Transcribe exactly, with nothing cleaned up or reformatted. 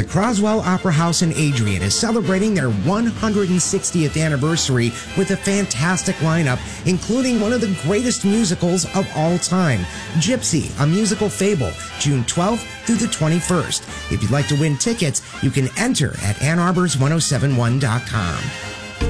The Croswell Opera House in Adrian is celebrating their one hundred sixtieth anniversary with a fantastic lineup, including one of the greatest musicals of all time, Gypsy, a musical fable, June twelfth through the twenty-first. If you'd like to win tickets, you can enter at ann arbors ten seventy-one dot com.